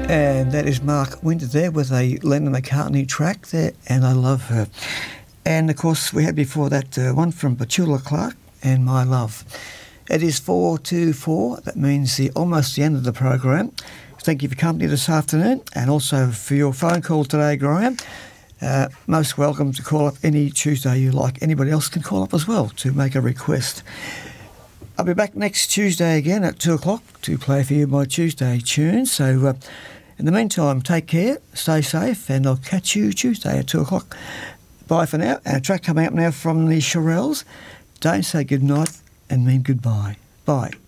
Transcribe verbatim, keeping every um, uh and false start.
And that is Mark Winter there with a Lennon McCartney track there, And I Love Her. And, of course, we had before that uh, one from Petula Clark and My Love. It is four to four. That means the almost the end of the program. Thank you for company this afternoon and also for your phone call today, Graham. Uh, most welcome to call up any Tuesday you like. Anybody else can call up as well to make a request. I'll be back next Tuesday again at two o'clock to play for you my Tuesday tunes. So uh, in the meantime, take care, stay safe, and I'll catch you Tuesday at two o'clock. Bye for now. And a track coming up now from the Shirelles. Don't say goodnight and mean goodbye. Bye.